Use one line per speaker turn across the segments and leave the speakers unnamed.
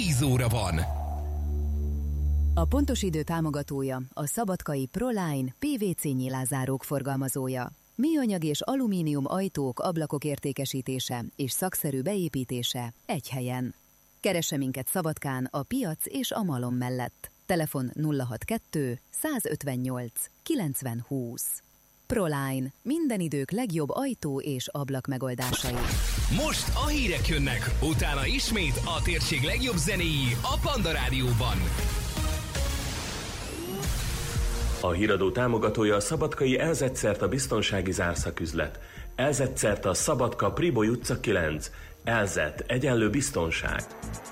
10 óra van.
A Pontos Idő támogatója a szabadkai Proline PVC nyilázárók forgalmazója. Műanyag és alumínium ajtók, ablakok értékesítése és szakszerű beépítése egy helyen. Keresse minket Szabadkán a piac és a malom mellett. Telefon 062 158 90 20. Proline. Minden idők legjobb ajtó és ablak megoldásai.
Most a hírek jönnek, utána ismét a térség legjobb zenéi a Panda Rádióban.
A híradó támogatója a szabadkai Elzetszert a biztonsági zárszaküzlet. Elzetszert a Szabadka Priboly utca 9. Elzet egyenlő biztonság.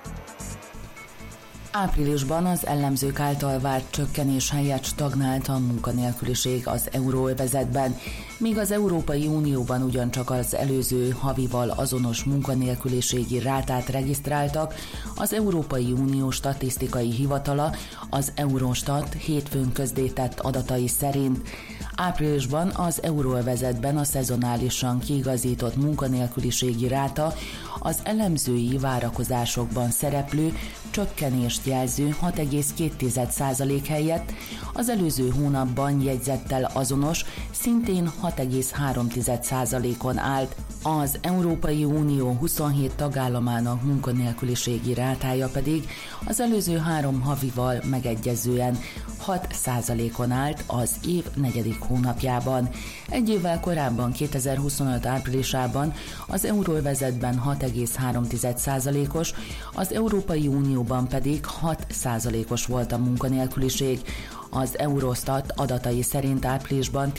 Áprilisban az ellenzők által várt csökkenés helyett stagnált a munkanélküliség az euróövezetben, míg az Európai Unióban ugyancsak az előző havival azonos munkanélküliségi rátát regisztráltak, az Európai Unió statisztikai hivatala, az Eurostat hétfőn közzétett adatai szerint. Áprilisban az euróövezetben a szezonálisan kiigazított munkanélküliségi ráta az elemzői várakozásokban szereplő csökkenést jelző 6,2% helyett az előző hónapban jegyzettel azonos, szintén 6,3%-on állt. Az Európai Unió 27 tagállamának munkanélküliségi rátája pedig az előző 3 havival megegyezően 6%-on állt az év 4. hónapjában. Egy évvel korábban, 2025 áprilisában az euróövezetben 6,3%-os, az Európai Unióban pedig 6%-os volt a munkanélküliség. Az Eurostat adatai szerint áprilisban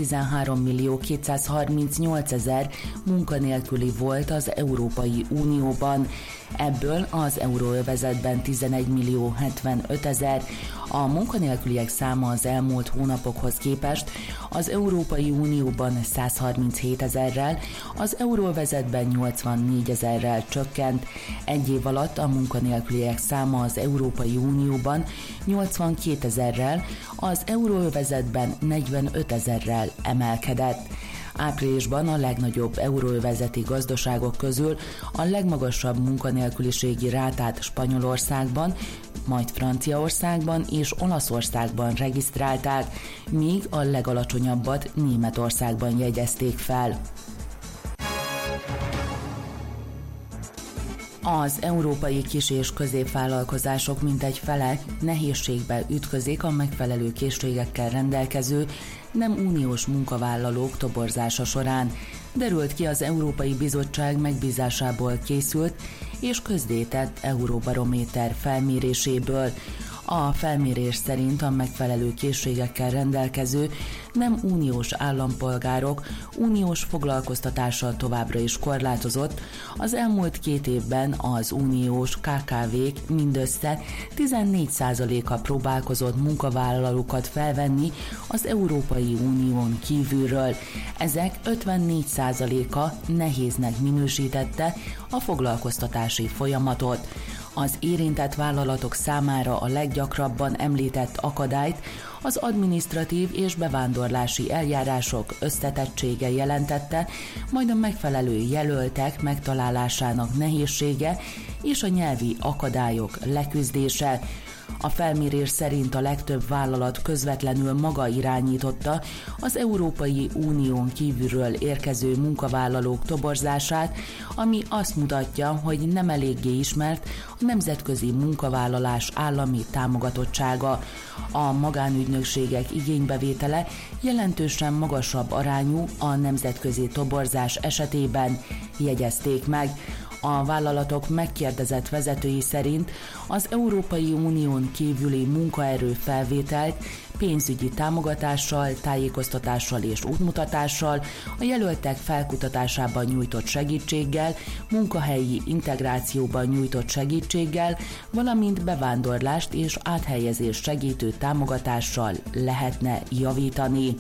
13.238.000 munkanélküli volt az Európai Unióban. Ebből az euróövezetben 11.075.000. A munkanélküliek száma az elmúlt hónapokhoz képest az Európai Unióban 137.000-rel, az euróövezetben 84.000-rel csökkent. Egy év alatt a munkanélküliek száma az Európai Unióban 82.000-rel, az euróövezetben 45.000-rel emelkedett. Áprilisban a legnagyobb euróövezeti gazdaságok közül a legmagasabb munkanélküliségi rátát Spanyolországban, majd Franciaországban és Olaszországban regisztrálták, míg a legalacsonyabbat Németországban jegyezték fel. Az európai kis- és középvállalkozások mintegy fele nehézségbe ütközik a megfelelő készségekkel rendelkező nem uniós munkavállalók toborzása során, derült ki az Európai Bizottság megbízásából készült és közzétett Euróbarométer felméréséből. A felmérés szerint a megfelelő készségekkel rendelkező nem uniós állampolgárok uniós foglalkoztatása továbbra is korlátozott. Az elmúlt 2 évben az uniós KKV-k mindössze 14%-a próbálkozott munkavállalókat felvenni az Európai Unión kívülről. Ezek 54%-a nehéznek minősítette a foglalkoztatási folyamatot. Az érintett vállalatok számára a leggyakrabban említett akadályt az adminisztratív és bevándorlási eljárások összetettsége jelentette, majd a megfelelő jelöltek megtalálásának nehézsége és a nyelvi akadályok leküzdése. A felmérés szerint a legtöbb vállalat közvetlenül maga irányította az Európai Unión kívülről érkező munkavállalók toborzását, ami azt mutatja, hogy nem eléggé ismert a nemzetközi munkavállalás állami támogatottsága. A magánügynökségek igénybevétele jelentősen magasabb arányú a nemzetközi toborzás esetében, jegyezték meg. A vállalatok megkérdezett vezetői szerint az Európai Unión kívüli munkaerő felvételt pénzügyi támogatással, tájékoztatással és útmutatással, a jelöltek felkutatásában nyújtott segítséggel, munkahelyi integrációban nyújtott segítséggel, valamint bevándorlást és áthelyezést segítő támogatással lehetne javítani.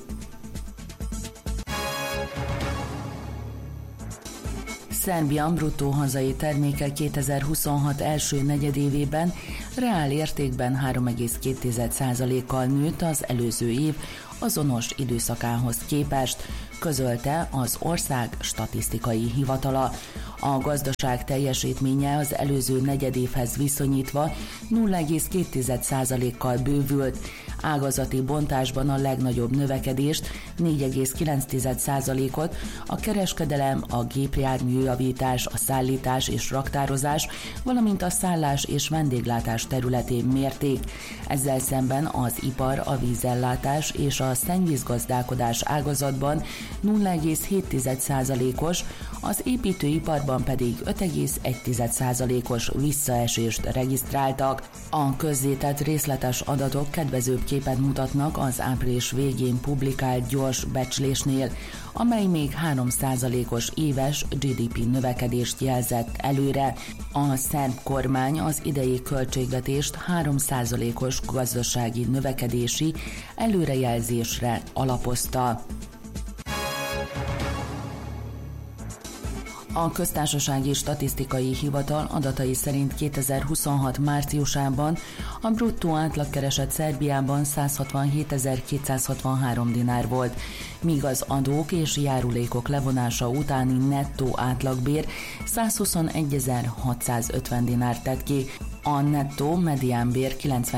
Szerbia bruttó hazai terméke 2026 első negyedévében reál értékben 3,2%-kal nőtt az előző év azonos időszakához képest, közölte az ország statisztikai hivatala. A gazdaság teljesítménye az előző negyedévhez viszonyítva 0,2%-kal bővült, ágazati bontásban a legnagyobb növekedést, 4,9%-ot a kereskedelem, a gépjárműjavítás, a szállítás és raktározás, valamint a szállás és vendéglátás területén mérték. Ezzel szemben az ipar, a vízellátás és a szennyvízgazdálkodás ágazatban 0,7%-os, az építőiparban pedig 5,1%-os visszaesést regisztráltak. A közzétett részletes adatok kedvezőbb képet mutatnak az április végén publikált gyors becslésnél, amely még 3%-os éves GDP növekedést jelzett előre. A szerb kormány az idei költségvetést 3%-os gazdasági növekedési előrejelzésre alapozta. A Köztársasági Statisztikai Hivatal adatai szerint 2026 márciusában a bruttó átlagkereset Szerbiában 167.263 dinár volt, míg az adók és járulékok levonása utáni nettó átlagbér 121.650 dinár tett ki. A nettó mediánbér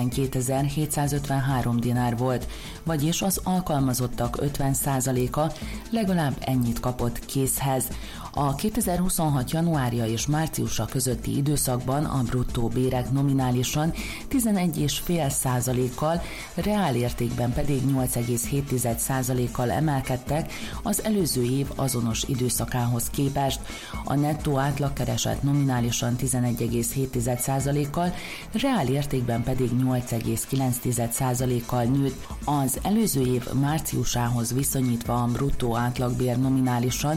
92.753 dinár volt, vagyis az alkalmazottak 50%-a legalább ennyit kapott készhez. A 2026. januárja és márciusa közötti időszakban a bruttó bérek nominálisan 11,5%-kal, reálértékben pedig 8,7%-kal emelkedtek az előző év azonos időszakához képest. A nettó átlagkereset nominálisan 11,7%-kal, reálértékben pedig 8,9%-kal nőtt. Az előző év márciusához viszonyítva a bruttó átlagbér nominálisan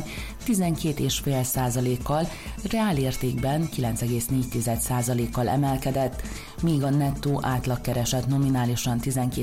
12,5%-kal, reálértékben 9,4%-kal emelkedett, míg a nettó átlagkereset nominálisan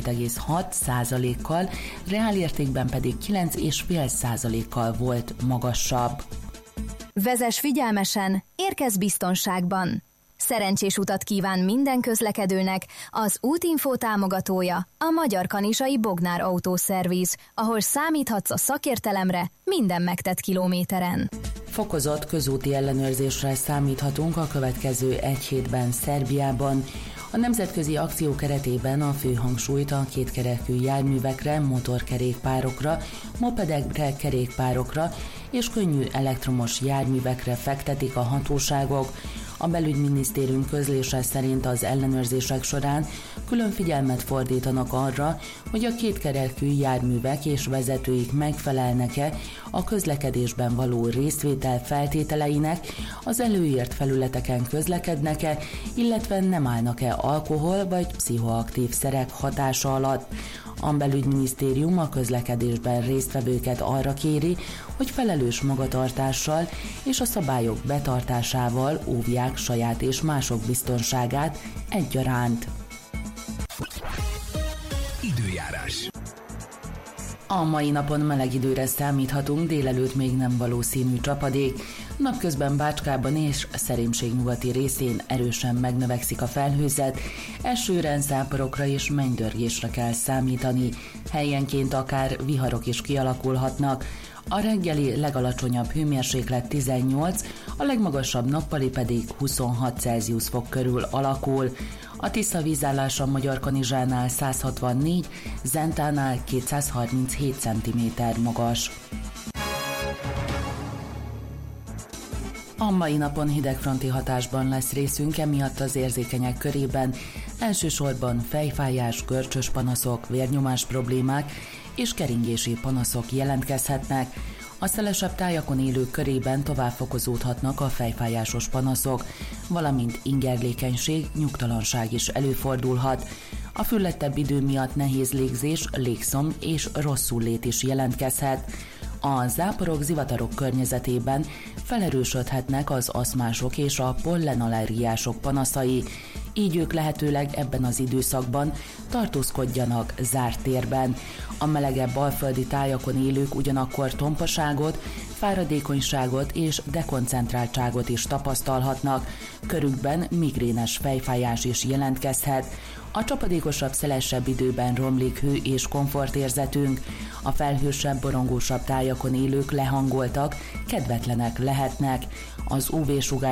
12,6%-kal, reálértékben pedig 9,5%-kal volt magasabb.
Vezess figyelmesen, érkezz biztonságban! Szerencsés utat kíván minden közlekedőnek az Útinfo támogatója, a Magyar Kanizsai Bognár Autószerviz, ahol számíthatsz a szakértelemre minden megtett kilométeren.
Fokozott közúti ellenőrzésre számíthatunk a következő egy hétben Szerbiában. A nemzetközi akció keretében a fő hangsúlyt a kétkerekű járművekre, motorkerékpárokra, mopedekre, kerékpárokra és könnyű elektromos járművekre fektetik a hatóságok. A belügyminisztérium közlése szerint az ellenőrzések során külön figyelmet fordítanak arra, hogy a kétkerekű járművek és vezetőik megfelelnek-e a közlekedésben való részvétel feltételeinek, az előírt felületeken közlekednek-e, illetve nem állnak-e alkohol vagy pszichoaktív szerek hatása alatt. A belügyminisztérium a közlekedésben résztvevőket arra kéri, hogy felelős magatartással és a szabályok betartásával óvják saját és mások biztonságát egyaránt.
Időjárás.
A mai napon meleg időre számíthatunk, délelőtt még nem valószínű csapadék. Napközben Bácskában és Szerémség nyugati részén erősen megnövekszik a felhőzet, esőre, záporokra és mennydörgésre kell számítani. Helyenként akár viharok is kialakulhatnak. A reggeli legalacsonyabb hőmérséklet 18, a legmagasabb nappali pedig 26 Celsius fok körül alakul. A Tisza vízállása Magyarkanizsánál 164, Zentánál 237 cm magas. A mai napon hidegfronti hatásban lesz részünk, emiatt az érzékenyek körében elsősorban fejfájás, görcsös panaszok, vérnyomás problémák és keringési panaszok jelentkezhetnek. A szelesebb tájakon élők körében tovább fokozódhatnak a fejfájásos panaszok, valamint ingerlékenység, nyugtalanság is előfordulhat. A füllettebb idő miatt nehéz légzés, légszom és rosszullét is jelentkezhet. A záporok, zivatarok környezetében felerősödhetnek az aszmások és a pollenallergiások panaszai, így ők lehetőleg ebben az időszakban tartózkodjanak zárt térben. A melegebb alföldi tájakon élők ugyanakkor tompaságot, fáradékonyságot és dekoncentráltságot is tapasztalhatnak, körükben migrénes fejfájás is jelentkezhet. A csapadékosabb, szelesebb időben romlik hő és komfortérzetünk, a felhősebb, borongósabb tájakon élők lehangoltak, kedvetlenek lehetnek. Az UV-sugár